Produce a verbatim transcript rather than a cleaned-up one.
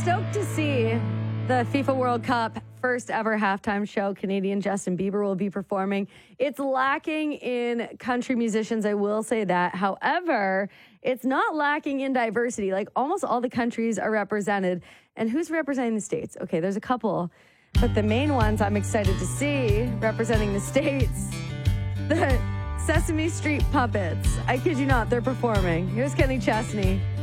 stoked to see the FIFA World Cup first ever halftime show. Canadian Justin Bieber will be performing. It's lacking in country musicians, I will say that. However, it's not lacking in diversity. Like, almost all the countries are represented. And who's representing the States? Okay, there's a couple. But the main ones I'm excited to see representing the States, the Sesame Street Puppets. I kid you not, they're performing. Here's Kenny Chesney.